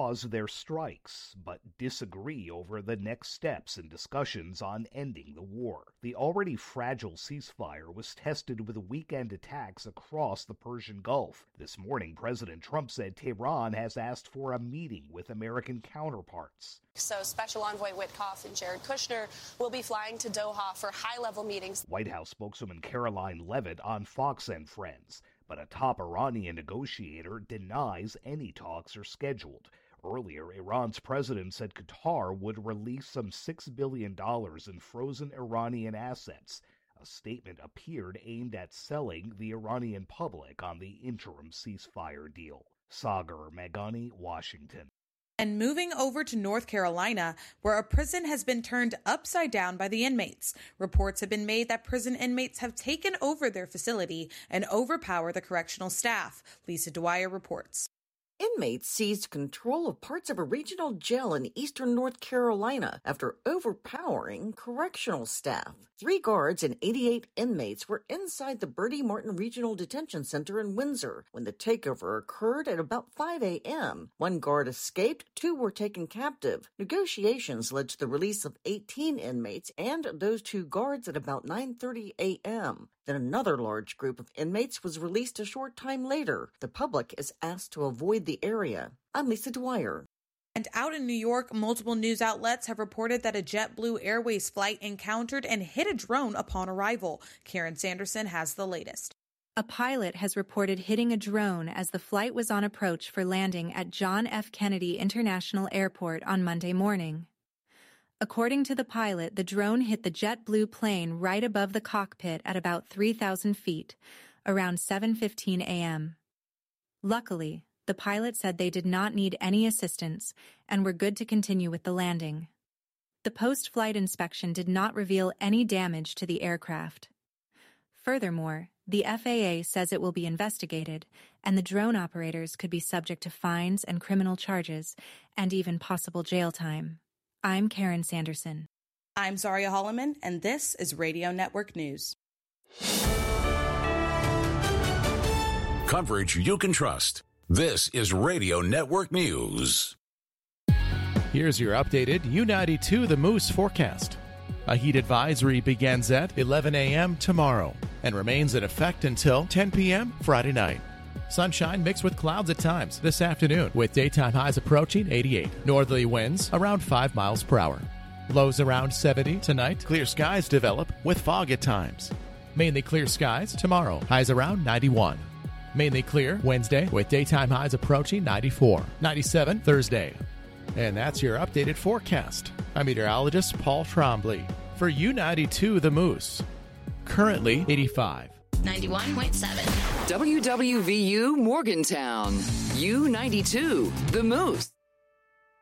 pause their strikes, but disagree over the next steps in discussions on ending the war. The already fragile ceasefire was tested with weekend attacks across the Persian Gulf. This morning, President Trump said Tehran has asked for a meeting with American counterparts. So Special Envoy Witkoff and Jared Kushner will be flying to Doha for high-level meetings. White House spokeswoman Caroline Leavitt on Fox and Friends. But a top Iranian negotiator denies any talks are scheduled. Earlier, Iran's president said Qatar would release some $6 billion in frozen Iranian assets. A statement appeared aimed at selling the Iranian public on the interim ceasefire deal. Sagar Meghani, Washington. And moving over to North Carolina, where a prison has been turned upside down by the inmates. Reports have been made that prison inmates have taken over their facility and overpower the correctional staff. Lisa Dwyer reports. Inmates seized control of parts of a regional jail in eastern North Carolina after overpowering correctional staff. 3 guards and 88 inmates were inside the Bertie Martin Regional Detention Center in Windsor when the takeover occurred at about 5 a.m. 1 guard escaped, 2 were taken captive. Negotiations led to the release of 18 inmates and those 2 guards at about 9:30 a.m. Then another large group of inmates was released a short time later. The public is asked to avoid the area. I'm Lisa Dwyer. And out in New York, multiple news outlets have reported that a JetBlue Airways flight encountered and hit a drone upon arrival. Karen Sanderson has the latest. A pilot has reported hitting a drone as the flight was on approach for landing at John F. Kennedy International Airport on Monday morning. According to the pilot, the drone hit the JetBlue plane right above the cockpit at about 3,000 feet, around 7:15 a.m. Luckily, the pilot said they did not need any assistance and were good to continue with the landing. The post-flight inspection did not reveal any damage to the aircraft. Furthermore, the FAA says it will be investigated, and the drone operators could be subject to fines and criminal charges, and even possible jail time. I'm Karen Sanderson. I'm Zaria Holloman, and this is Radio Network News. Coverage you can trust. This is Radio Network News. Here's your updated U92 The Moose forecast. A heat advisory begins at 11 a.m. tomorrow and remains in effect until 10 p.m. Friday night. Sunshine mixed with clouds at times this afternoon, with daytime highs approaching 88. Northerly winds around 5 miles per hour. Lows around 70 tonight. Clear skies develop with fog at times. Mainly clear skies tomorrow. Highs around 91. Mainly clear Wednesday with daytime highs approaching 94. 97 Thursday. And that's your updated forecast. I'm meteorologist Paul Trombley for U92 The Moose. Currently 85. 91.7. WWVU Morgantown. U92 The Moose.